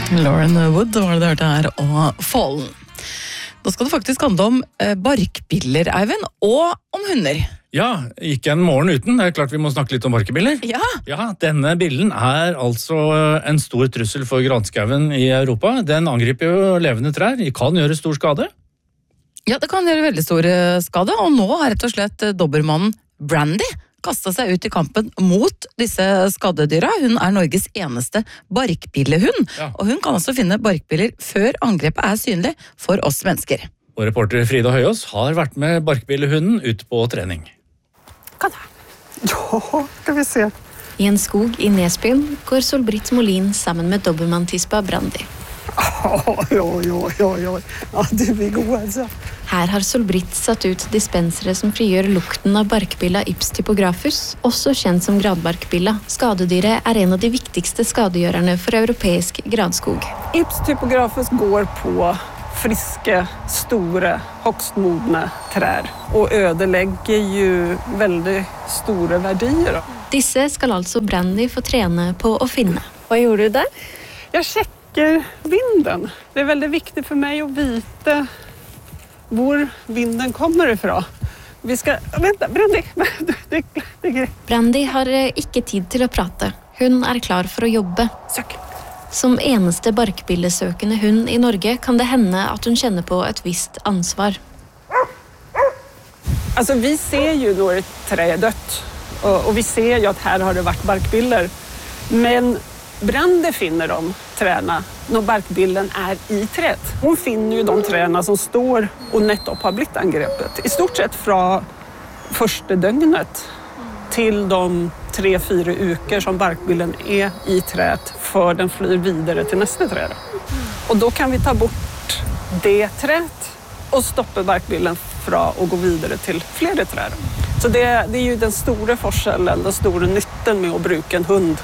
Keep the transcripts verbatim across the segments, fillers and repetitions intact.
Lauren Wood var det du hørte her, og Fallen. Da skal det faktisk handle om barkbiller, Eivind, og om hunder. Ja, ikke en morgen uten. Det er klart vi må snakke litt om barkbiller. Ja. Ja, denne billen er altså en stor trussel for granskauen i Europa. Den angriper jo levende trær. Den kan gjøre stor skade. Ja, det kan gjøre veldig stor skade, og nå har rett og slett dobbermannen Brandy kastet seg ut i kampen mot disse skadedyra. Hun er Norges eneste barkbillehund, ja. Og hun kan også finne barkbiller før angrepet er synlig for oss mennesker. Og reporter Frida Høyås har vært med barkbillehunden ut på trening. Kan jeg? Ja, skal vi se. I en skog i Nesbyen går Solbritt Molin sammen med dobbermanntispa Brandy. Oj, oj, oj, oj, oj. Ja, du er god, altså. Her har Solbritt satt ut dispensere som frigjør lukten av barkbilla Ips typografus, også kjent som granbarkbilla. Skadedyret er en av de viktigste skadegjørerne for europeisk granskog. Ips typografus går på friske, store, hogstmodne trær, og ødelegger jo veldig store verdier. Disse skal altså Brandy få trene på å finne. Hva gjorde du der? Jeg sjekker vinden. Det er veldig viktig for meg å vite hvor vinden kommer ifra. Vi skal... Vent, Brandy! Det, det, det er greit. Brandy har ikke tid til å prate. Hun er klar for å jobbe. Søk. Som eneste barkbillesøkende hund i Norge kan det hende at hun kjenner på et visst ansvar. Altså, vi ser jo når et tre er dødt, og, og vi ser jo at her har det vært barkbiller. Men Brandy finner de trærne når barkbillen er i träd. Hun finner jo de trærne som står og nettopp har blitt angrepet. I stort sett fra første døgnet til de tre-fire uker som barkbillen er i träd før den flyr videre til neste träd. Og da kan vi ta bort det träd og stoppe barkbillen fra å gå videre til flere träd. Så det, det er jo den store forskjellen, den store nytten med å bruke en hund.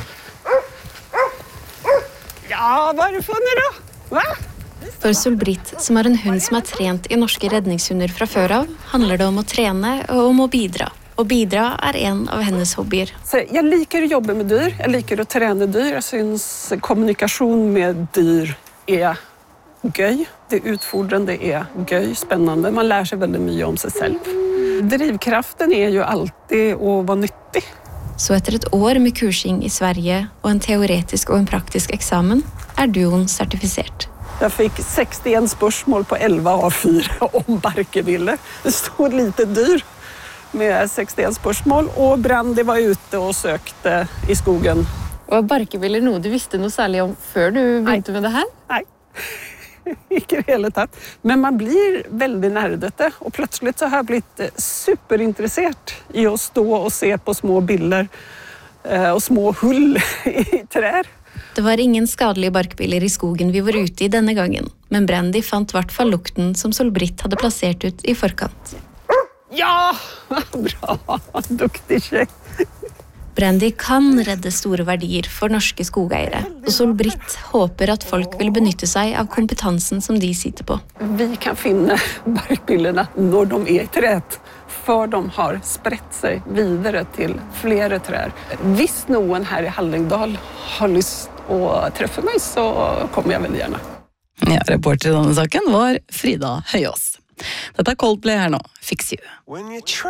Ja, hva er det funnet da? Hva? For Solbritt, som er en hund som er trent i norske redningshunder fra før av, handler det om å trene og om å bidra. Og bidra er en av hennes hobbyer. Så jeg liker å jobbe med dyr, jeg liker å trene dyr. Jeg synes kommunikasjon med dyr er gøy. Det utfordrende er gøy, spennende. Man lærer seg veldig mye om seg selv. Drivkraften er jo alltid å være nyttig. Så etter et år med kursing i Sverige og en teoretisk og en praktisk eksamen, er duoen sertifisert. Jeg fikk sekstien spørsmål på elleve A fire om barkbiller. Det stod lite dyr med sekstien spørsmål, og Brandy var ute og søkte i skogen. Og barkbiller noe du visste noe særlig om før du begynte med det her? Nei, ikke i hele tatt. Men man blir veldig nerdete, og plutselig så har jeg blitt superinteressert i å stå og se på små biller og små hull i trær. Det var ingen skadelige barkbiller i skogen vi var ute i denne gangen, men Brandy fant i hvert fall lukten som Solbritt hadde plassert ut i forkant. Ja, bra, duktig sjekk. Brandy kan redde store verdier for norske skogeiere, og Solbritt håper at folk vil benytte seg av kompetansen som de sitter på. Vi kan finne barkbillene når de er i träd, for de har spredt seg videre til flere trær. Hvis noen her i Hallingdal har lyst å treffe meg, så kommer jeg veldig gjerne. Ja, reporter i denne saken var Frida Høyås. Dette er Coldplay her nå, Fix You.